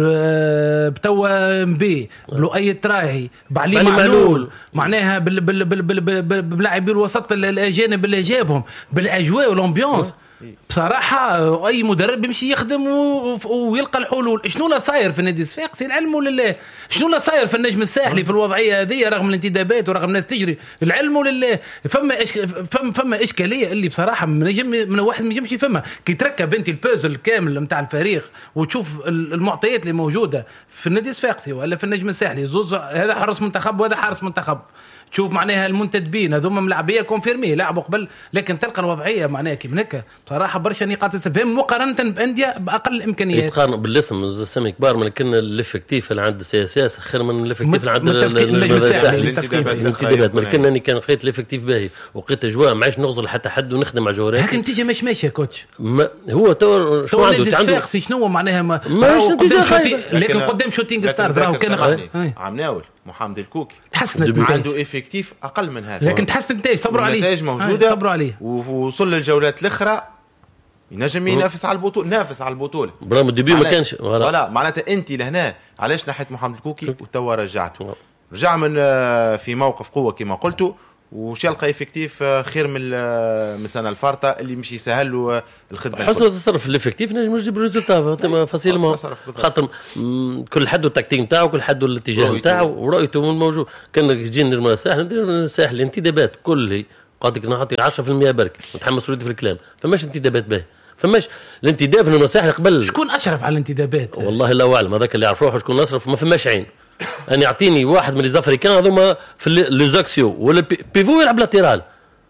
بتوا مبي بلؤي تراعي بعلي معلول معناها بلاعبي الوسط الاجانب اللي جابهم بالاجواء والامبيونس. بصراحه اي مدرب يمشي يخدم ويلقى الحلول. شنو لا صاير في النادي الصفاقسي العلم لله، شنو لا صاير في النجم الساحلي في الوضعيه هذه رغم الانتدابات ورغم الناس تجري العلم لله. فما إشك... فما فما اشكاليه اللي بصراحه من نجم من واحد ما يمشي فما كي تركب انت البازل كامل نتاع الفريق وتشوف المعطيات اللي موجوده في النادي الصفاقسي ولا في النجم الساحلي زوز هذا حارس منتخب وهذا حارس منتخب تشوف معناها المنتدبين هذوما ملاعبيه كونفيرمي لعبوا قبل، لكن تلقى الوضعيه معناها كيف هكا بصراحه برشا نقاط استفهام مقارنه بانديه باقل الامكانيات. يتقارن بالاسم السمي كبار لكن الافكتيف اللي عند السياسات خير من الافكتيف اللي عند الانتدابات. لكن اني كان لقيت الافكتيف باهي ولقيت اجواء معيش نغزر حتى حد ونخدم مع جوهرات. لكن تيجي مش ماشيه كوتش هو تو شو عنده عنده شنو معناها ما لكن قدام شوتينغ ستارز راهو كان عمناول محمد الكوكي تحسنت عنده افكتيف اقل من هذا لكن تحسن نتايج صبروا عليه النتائج موجوده صبروا عليه ووصل للجولات الاخرى ينجم ينافس على البطوله نافس على البطوله برغم الديبي ما كانش ولا معناتها انت لهنا علاش نحيت محمد الكوكي وتوا رجعته رجع من في موقف قوه كما قلتوا وش يلقى افكتيف خير من من السنه الفارطه اللي مش يسهل له الخدمه. حسن التصرف في الافكتيف نجم يجيب ريزولتا فاسيلمون، خاطر كل حد والتكتيك نتاعو، كل حد والاتجاه نتاعو ورؤيته موجود. كان يجي نجم الساحل ندير ساحل الانتدابات كل قاعد نعطي عشرة بالمئة برك نتحمس وليدي في الكلام، فماش انتدابات باهي، فماش الانتداب في المساحل قبل. شكون اشرف على الانتدابات؟ والله لا اعلم، هذاك اللي يعرف روحه شكون اصرف، ما فماش عين. أن يعطيني واحد من ليزافريكان هذوما في لوزاكسيو ولا بيفو يلعب لاتيرال،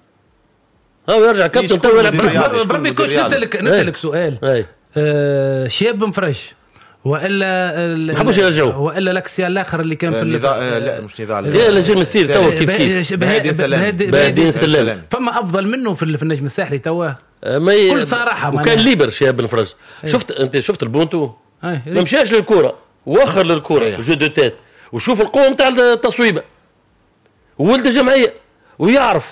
هاو يرجع كابتن تو يلعب. بربي كوتش نسألك نسألك سؤال، آه شياب مفرش وإلا ما حبوش يرجعوه وإلا لاكسيا الآخر اللي كان في النظام؟ لا مش نضال، لا نجم السير تو كيف كيف بهادين سلام. فما أفضل منه في النجم الساحلي توه كل صراحة. وكان ليبر شياب مفرش. شفت أنت شفت البونتو ما مشاش للكرة واخر للكرة جو دو تيت، وشوف القوة نتاع التصويبة وولد جمعية ويعرف.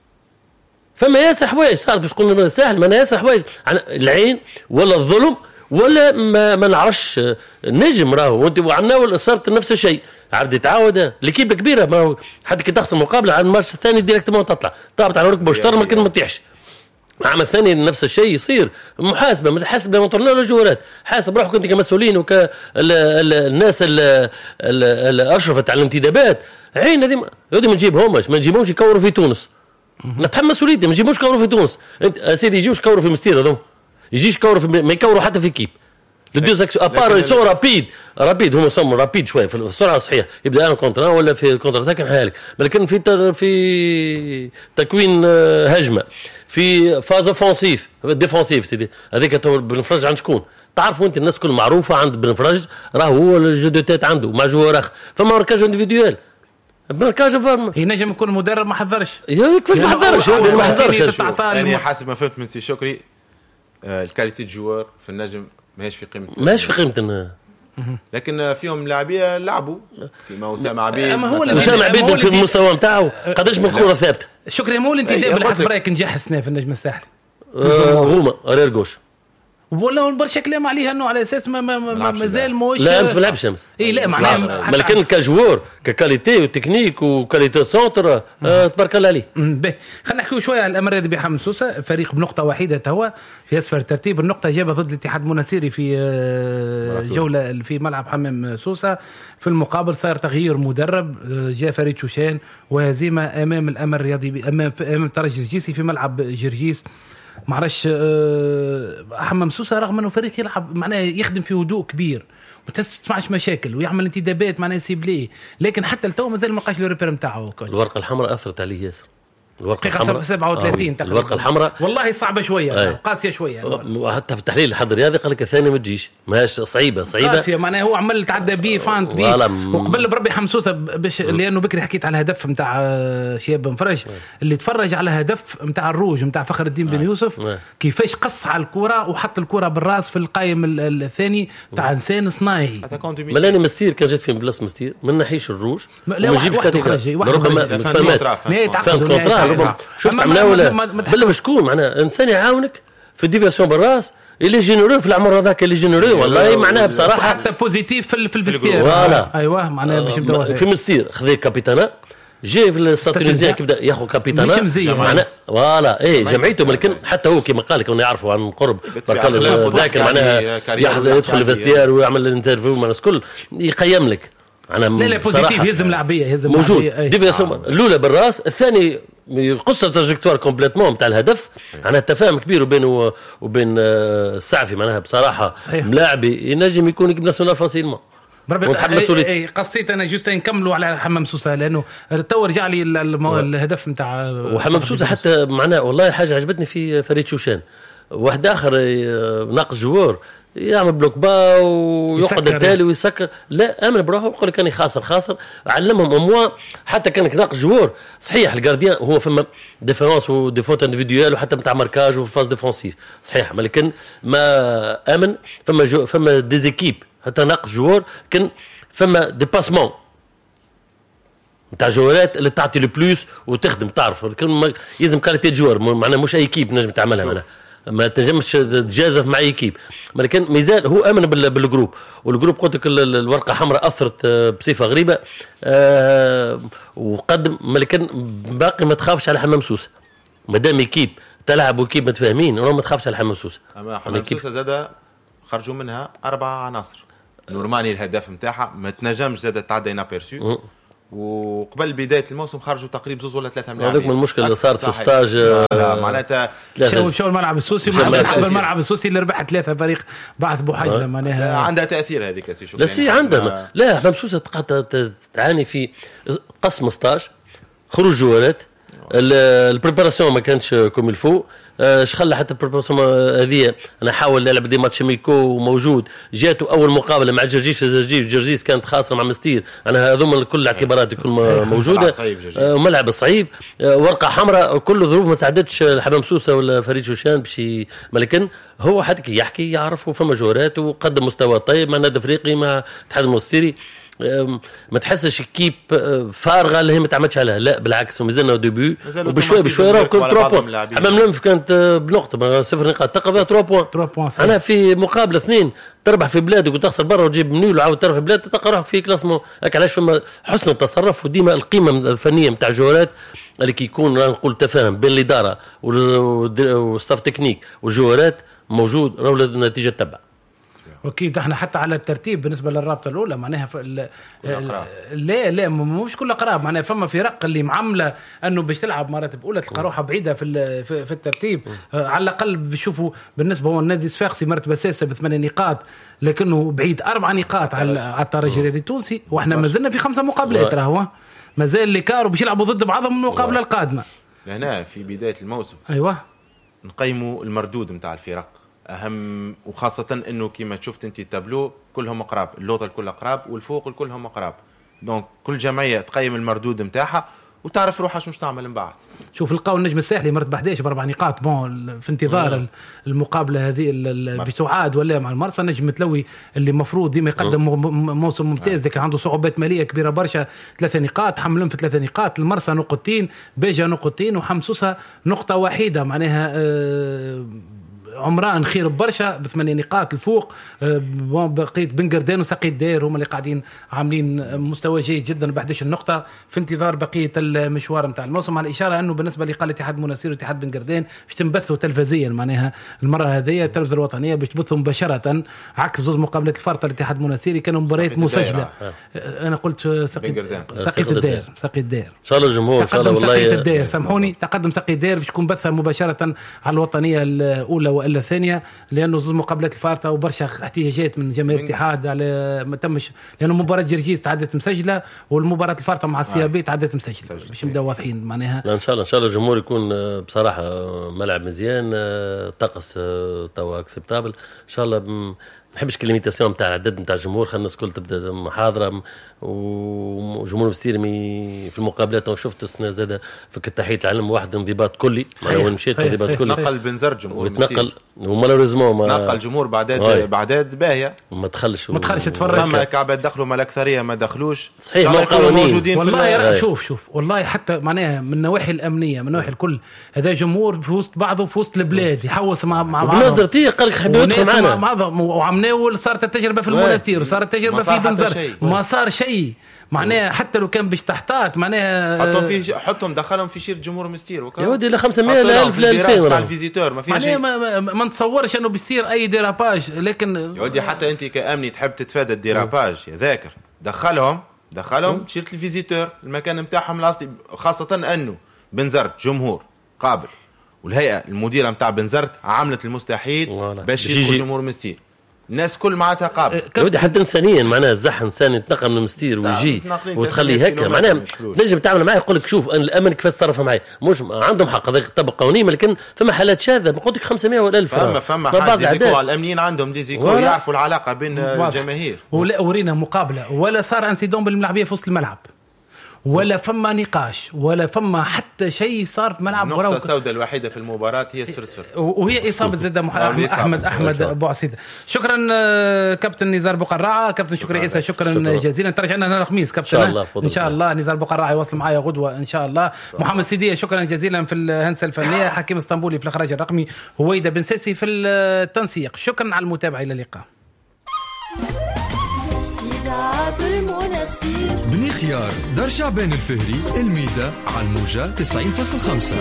فما ياسر حوايج صارت باش قلنا سهل، ما ياسر حوايج العين ولا الظلم ولا ما, ما نعرفش نجم راهو. وانت وعنا صارت نفس الشيء عاد يتعاود ليكيب كبيره، ما حد كي تخسر مقابله على الماتش الثاني ديريكتومون تطلع طابت على ركبه وشطر ما كان ما تطيحش. العام الثاني نفس الشيء يصير، محاسبه ما تحاسب لا مطرنا ولا جوهرات، حاسب روحك انت كمسؤولين وكالناس اللي اشرفت على الانتدابات. عين هذه هذه ما نجيبهمش، ما نجيبهمش يكوروا في تونس، نتحمل مسؤوليتي، ما نجيبهمش يكوروا في تونس. انت سيدي يجيوش يكوروا في مستير هذوم، يجيش يكوروا في ما يكوروا حتى في كيب لدوز ابار يسو رابيد رابيد هم يسموا رابيد شويه في السرعه صحيح، يبدا انا كونتر ولا في الكونتر اتاك نحالك، لكن في في تكوين هجمه في فاز اوفنسيف ديفونسيف سيدي هذيك بنفرج عند شكون تعرفوا انت؟ الناس كل معروفه عند بنفرج راهو هو الجو دو تيت عنده مع جوار اخر، فما ماركاج انديفيدوال ماركاج فارم ينجم يكون مدرب ما حضرش. يا كيفاش ما حضرش؟ ما حضرش يعني حسب ما فهمت من سي شكري الكاليتي جوار في النجم ماهيش في قيمه ماهيش في قيمه، لكن فيهم لاعبيه لعبوا كيما اسامه عبيد. اسامه عبيد في المستوى نتاعو قداش من كره ثابته. شكري مول انت دابا بالحسب رايك نجح السنه في النجم الساحلي؟ هما رير جوش ولا برشا كلام عليها انه على اساس ما مازال موش. لا امس ما لعبش امس. اي لا معناها لكن كجوار ككاليتي وتكنيك وكاليتي سونتر آه تبارك الله عليه. باهي خلينا نحكيو شويه على الامر هذا بحمد سوسه، فريق بنقطه واحده توا في اسفل الترتيب. النقطه جابها ضد الاتحاد المناسيري في جوله في ملعب حمام سوسه. في المقابل صار تغيير مدرب، جاء فريد شوشان وهزيمه امام الامر الرياضي امام امام الترجي الجيسي في ملعب جرجيس. معرفش حمام سوسه رغم انه فريق يلعب معناه يخدم في هدوء كبير ما تسمعش مشاكل ويعمل انتدابات معناه يسيب ليه، لكن حتى التو مازال ما لقاش الريبير نتاعو. الورقه الحمراء اثرت عليه ياسر. الورقه الحمراء سبعة وثلاثين تقريبا. الورقه الحمراء والله صعبه شويه أي. قاسيه شويه حتى في التحليل الحد الرياضي قال لك الثاني ما تجيش ماهيش صعيبه صعيبه قاسيه معناها هو عمل يتعدى بيه فانت بيه وقبل بربي حمسوسه باش لانه بكري حكيت على الهدف نتاع شياب بن فرج اللي تفرج على هدف نتاع الروج نتاع فخر الدين بن يوسف أي. كيفاش قص على الكره وحط الكره بالراس في القائم الثاني تاع انسان صناعي. ملاني مستير كان جات في بلاصه مستير ما نحيش الروج لا واحد خرج ربما فهمت شفت عملاوله بلا مش شكون معناها انسان يعاونك في الديفيرسيون بالراس اللي جينيرو في العمر هذاك اللي جينيرو والله معناها بصراحه حتى بوزيتيف في في الفيستير. ايوه معناها باش نبداو في مستير خذ كابيتانا جي في الاستراتيجيه كيبدا ياخذ كابيتانا مش معناها فوالا ايه جمعيته لكن حتى هو كما قال لك كنا نعرفوا عن قرب ذاكر معناها يدخل الفيستير ويعمل الانترفيو مع الناس كل يقيم لك. لا لا بوزيتيف يهزم لاعبيه يهزم موجود ديفيرسيون الاولى بالراس الثاني يقص التراجكتوار كومبليتمون نتاع الهدف. معناها التفاهم كبير وبين وبين السعفي معناها بصراحه ملاعبي ينجم يكون كيب ناسيونال فاسيلمون ونتحمسوا ليه. قصيت انا جوست نكملوا على حمام سوسه لانه تو رجع لي الهدف نتاع وحمام سوسه حتى معناها والله حاجه عجبتني في فريد شوشان. واحد اخر ناقص جوار يعمل بلوك با ويقعد التالي ويسكر لا امن بروحه ويقول لك اني خاسر خاسر علمهم اموا حتى كان ناقص جوار صحيح. الجارديان هو فما ديفيرونس وديفوت انديفيدوال وحتى نتاع ماركاج وفاز ديفونسيف صحيح لكن ما امن فما جو فما ديزيكيب حتى ناقص جوار كان فما ديباسمون نتاع جوارات اللي تعطي لو بلوس وتخدم تعرف لكن يلزم كاليتي جوار معناها مش اي كيب نجم تعملها معناها ما تنجمش تجازف مع ايكيب، لكن مازال هو امن بالجروب، والجروب قلت لك الورقه حمراء اثرت بصفه غريبه أه وقدم، لكن باقي ما تخافش على حمام سوسه مادام ايكيب تلعب وكيب متفاهمين وما تخافش على حمام سوسه. اما حمام سوسه زاد خرجوا منها اربع عناصر نورماني الهدف نتاعها ما تنجمش زاد تعدى انابيرسو، وقبل بدايه الموسم خرجوا تقريبا زوز ولا ثلاثه ملاعبين. هذوك من المشكله اللي صارت في ستاج معناتها مشاو مشاو الملعب السوسي مع الملعب السوسي اللي ربح ثلاثه فريق بعث بوحيله معناها عندها تاثير هذيك سي لا سي عندها لا حمام سوسه تعاني في قسم ستاج خروج جوالات البريباراسيون ما كانش كوم الفو اش خلى حتى البريباراسيون هذه انا حاول نلعب دي ماتش ميكو موجود جاته اول مقابله مع جرجيس جرجيس جرجيس كانت خاسره مع مستير انا هذوما كل الاعتبارات تكون موجوده ملعب صعيب ورقه حمراء كل ظروف ما ساعدتش الحمام سوسه ولا فريد شوشان باش لكن هو حتى يحكي يعرف فما جورات وقدم مستوى طيب مع نادي افريقي مع الاتحاد المصري ما تحسش كيب فارغه اللي هي ما تعملش عليها لا بالعكس مازلنا ديبي وبشوي بشوي راه كل ثلاثة بوين حمام لمف كانت بنقطه صفر نقاط تقف ثلاثة بوين انا في مقابله اثنين تربح في بلادك وتخسر برا وتجيب منيل وعاود تربح في بلادك تلقى روحك في كلاسمون هكا علاش فما حسن التصرف وديما القيمه الفنيه نتاع جورات اللي كيكون نقول تفاهم بين الاداره والستاف تكنيك والجوارات موجود راهو النتيجه تبع. اكيد احنا حتى على الترتيب بالنسبه للرابطه الاولى معناها لا لا مش كل قراب معناها فما فرق اللي معامله انه باش تلعب مراتب اولى تلقى روحها بعيده في في الترتيب آه على الاقل بيشوفوا بالنسبه هو النادي الصفاقسي مرتبه سادسه بثمانية نقاط لكنه بعيد اربع نقاط على على الترجي الرياضي التونسي واحنا ما زلنا في خمسه مقابلات راهو مازال اللي كاروا باش يلعبوا ضد بعضهم المقابله القادمه. هنا في بدايه الموسم ايوه نقيموا المردود نتاع الفرق اهم وخاصه انه كما شفت انت التابلو كلهم قراب اللوطه الكل قراب والفوق كلهم قراب دونك كل جمعيه تقيم المردود نتاعها وتعرف روحها شنو تعمل من بعد. شوف لقاو النجم الساحلي مرتبه أحد عشر باربع نقاط بون في انتظار مم. المقابله هذه بسعاد ولا مع المرسى النجم متلوي اللي مفروض ديما يقدم موسم ممتاز لكن عنده صعوبات ماليه كبيره برشا ثلاثه نقاط حملهم في ثلاثه نقاط المرسى نقطتين بيجا نقطتين وحمسوسه نقطه واحده معناها آه عمران خير برشا بثمانية نقاط الفوق بقيت بنقردان وسقيت دير هم اللي قاعدين عاملين مستوى جيد جدا ب أحد عشر نقطة في انتظار بقية المشوار متاع الموسم على الإشارة أنه بالنسبة لقال اتحاد مناصير واتحاد بنقردان باش تنبثوا تلفزيا معناها المرة هذه التلفزة الوطنية باش تبثوا مباشرة عكس زوج مقابلات الفرطة الاتحاد مناصيري كانوا مباريات مسجلة. أنا قلت سقيت سقيت الدير سقيت الدير إن شاء الله الجمهور إن شاء الله والله الدير سامحوني تقدم سقيت الدير باش تكون بثها مباشرة على الوطنية الأولى وإلا الثانية لأنه زوج مقابلات الفارطة وبرشا احتجاجات من جماهير الاتحاد على ما تمش لأنه مباراة جرجيس تعدت مسجلة والمباراة الفارطة مع السيابي تعدت مسجلة باش نبداو واضحين معناها. لا إن شاء الله إن شاء الله الجمهور يكون بصراحة ملعب مزيان طقس توا اكسبتابل إن شاء الله. ما نحبش كليميتاسيون نتاع العدد نتاع الجمهور خلينا الناس الكل تبدا محاضره وجمهور مستيرمي في المقابلات وشفت السنه زاده في التحيه العلم واحد انضباط كلي وين مشيت انضباط كلي نقل بنزر جمهور نقل ومالوريزمون ما نقل جمهور بعداد بعداد باهيه ما دخلش ما دخلش تفرج فما كعبات دخلوا ما الاكثريه ما دخلوش صحيح ما قوانين والله شوف شوف والله حتى معناها من النواحي الامنيه من النواحي الكل هذا جمهور في وسط بعضه في وسط البلاد يحوس مع مع بعض بنظرتي قال لك حبوا يدخل معنا مع بعضهم وعملوا صارت التجربه في المناصير وصارت التجربه في بنزر ما صار شيء معناها حتى لو كان باش تحتاط معناها حطهم في حطهم دخلهم في شير جمهور مستير يا ودي ل خمسمية ل ألف ل ألفين تاع الفيزيتور ما فيش شيء ما, ما, ما نتصورش انه بيصير اي ديراباج لكن يا ودي حتى انت كامني تحب تتفادى الديراباج يا ذاكر دخلهم دخلهم شيرت الفيزيتور المكان نتاعهم الاصلي خاصه انه بنزرت جمهور قابل والهيئه المديره نتاع بنزرت عملت المستحيل باش يجي جمهور مستير الناس كل معناتها قابل ودي حتى انسانيا معناها الزح انسان يتنقل من المستير ويجي وتخليه هكا معناها نجم تعمل معاه يقول لك شوف الامن كيفاش تصرف معي مش عندهم حق هذاك طبق قانوني لكن فما حالات شاذه قلت لك خمسمية ولا ألف فما فما حد ديزيكو الامنيين عندهم ديزيكو يعرفوا العلاقه بين الجماهير ولا ورينا مقابله ولا صار انسيدون بالملاعبيه في وسط الملعب ولا فما نقاش ولا فما حتى شيء صار في ملعب. النقطة السوداء الوحيدة في المباراة هي صفر صفر، وهي إصابة زد أحمد أحمد, أحمد بوعسيدة. شكرا كابتن نزار بقراعة، كابتن شكري عيسى شكرا, شكرا جزيلا. ترجعنا لنا الخميس كابتن إن شاء الله, إن شاء الله. نزار بقراعة يوصل معايا غدوة إن شاء الله. محمد سيدية شكرا جزيلا في الهندسة الفنية، حكيم اسطنبولي في الإخراج الرقمي، هويدا بن سيسي في التنسيق. شكرا على المتابعة، إلى اللقاء. بني خيار دار شعبان الفهري الميدة على الموجة تسعين فاصلة خمسة.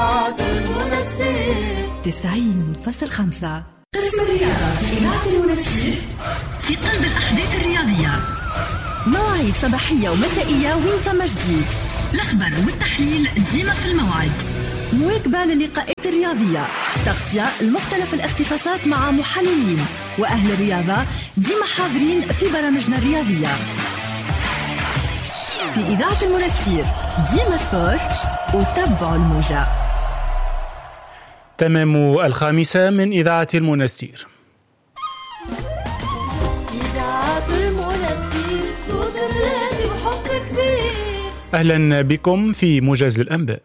تسعين فاصلة خمسة. قسم الرياضة في إذاعة المنستير في قلب الأحداث الرياضية، مواعيد صباحية ومسائية وين ثم جديد، الأخبار والتحليل ديما في الموعد، مواكبة للقاءات الرياضية، تغطية لمختلف الاختصاصات مع محللين وأهل الرياضة ديما حاضرين في برامجنا الرياضية. في إذاعة المنستير ديما سبور، وتابعوا الموجة. تمام الخامسة من إذاعة المنستير. إذاعة المنستير صوت الراديو وحب كبير. أهلا بكم في موجز الأنباء.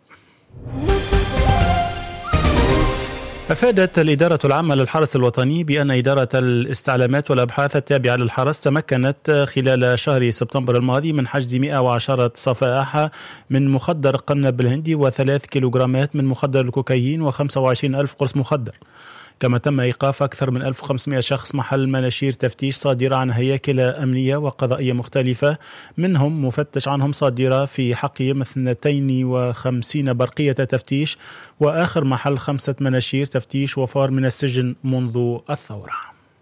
أفادت الإدارة العامة للحرس الوطني بأن إدارة الاستعلامات والأبحاث التابعة للحرس تمكنت خلال شهر سبتمبر الماضي من حجز مئة وعشرة صفائح من مخدر قنب الهندي وثلاث كيلوغرامات من مخدر الكوكايين وخمسة وعشرين ألف قرص مخدر. كما تم إيقاف أكثر من ألف وخمسمائة شخص محل مناشير تفتيش صادرة عن هياكل أمنية وقضائية مختلفة، منهم مفتش عنهم صادرة في حقهم اثنتين وخمسين برقية تفتيش، وآخر محل خمسة مناشير تفتيش وفار من السجن منذ الثورة.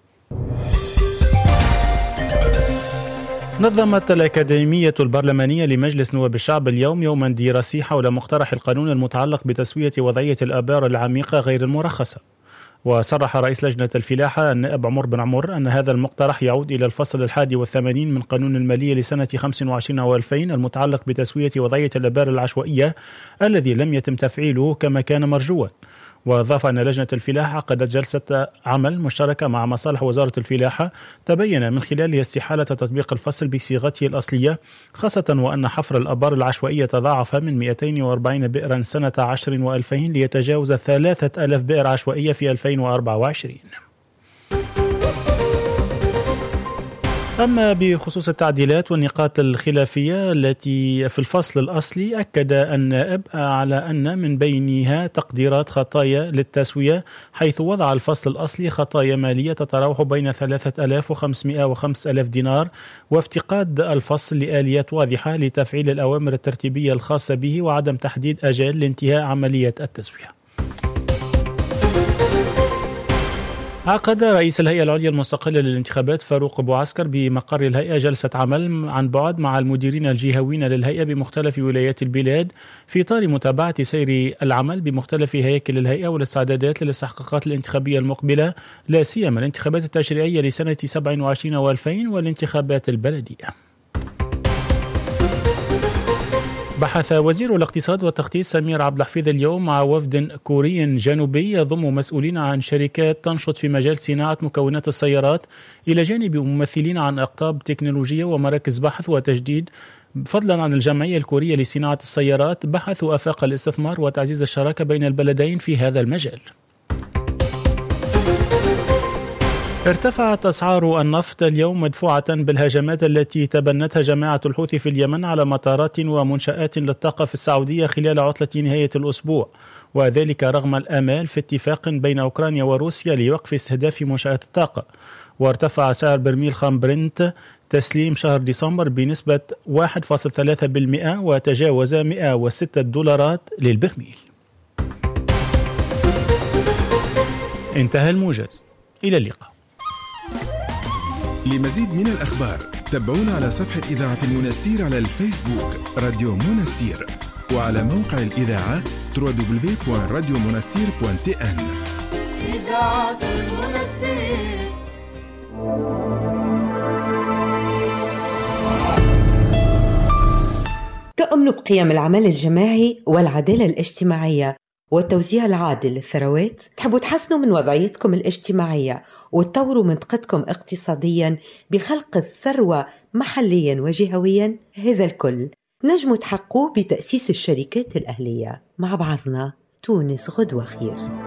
نظمت الأكاديمية البرلمانية لمجلس نواب الشعب اليوم يوما دراسي حول مقترح القانون المتعلق بتسوية وضعية الآبار العميقة غير المرخصة. وصرح رئيس لجنة الفلاحة النائب عمر بن عمر أن هذا المقترح يعود إلى الفصل الحادي والثمانين من قانون المالية لسنة خمسة وعشرين وألفين المتعلق بتسوية وضعية الآبار العشوائية الذي لم يتم تفعيله كما كان مرجوا. وأضاف أن لجنة الفلاحة عقدت جلسة عمل مشتركة مع مصالح وزارة الفلاحة تبين من خلالها استحالة تطبيق الفصل بصيغته الأصلية، خاصة وأن حفر الآبار العشوائية تضاعف من مئتين وأربعين بئرا سنة عشر وألفين ليتجاوز ثلاثة آلاف بئر عشوائية في ألفين وأربعة وعشرين. أما بخصوص التعديلات والنقاط الخلافية التي في الفصل الأصلي، أكد النائب على أن من بينها تقديرات خطايا للتسوية، حيث وضع الفصل الأصلي خطايا مالية تتراوح بين ثلاثة آلاف وخمسمائة وخمسة آلاف دينار، وافتقاد الفصل لآليات واضحة لتفعيل الأوامر الترتيبية الخاصة به وعدم تحديد أجال لانتهاء عملية التسوية. عقد رئيس الهيئة العليا المستقلة للانتخابات فاروق أبو عسكر بمقر الهيئة جلسة عمل عن بعد مع المديرين الجهويين للهيئة بمختلف ولايات البلاد في إطار متابعة سير العمل بمختلف هياكل الهيئة والاستعدادات للاستحقاقات الانتخابية المقبلة، لا سيما الانتخابات التشريعية لسنة سبعة وعشرين وألفين والانتخابات البلدية. بحث وزير الاقتصاد والتخطيط سمير عبد الحفيظ اليوم مع وفد كوري جنوبي يضم مسؤولين عن شركات تنشط في مجال صناعة مكونات السيارات إلى جانب ممثلين عن أقطاب تكنولوجية ومراكز بحث وتجديد. فضلا عن الجمعية الكورية لصناعة السيارات، بحثوا آفاق الاستثمار وتعزيز الشراكة بين البلدين في هذا المجال. ارتفعت أسعار النفط اليوم مدفوعة بالهجمات التي تبنتها جماعة الحوثي في اليمن على مطارات ومنشآت للطاقة في السعودية خلال عطلة نهاية الأسبوع، وذلك رغم الآمال في اتفاق بين أوكرانيا وروسيا لوقف استهداف منشآت الطاقة. وارتفع سعر برميل خام برنت تسليم شهر ديسمبر بنسبة واحد فاصلة ثلاثة بالمئة وتجاوز مئة وستة دولارات للبرميل. انتهى الموجز، إلى اللقاء. لمزيد من الأخبار تابعونا على صفحة إذاعة المنستير على الفيسبوك راديو منستير، وعلى موقع الإذاعة دبليو دبليو دبليو دوت راديو منستير دوت تي إن. إذاعة المنستير. تؤمن بقيم العمل الجماعي والعدالة الاجتماعية والتوزيع العادل للثروات؟ تحبوا تحسنوا من وضعيتكم الاجتماعية وتطوروا منطقتكم اقتصاديا بخلق الثروة محليا وجهويا؟ هذا الكل نجموا تحققوه بتأسيس الشركات الأهلية. مع بعضنا تونس غدوة خير.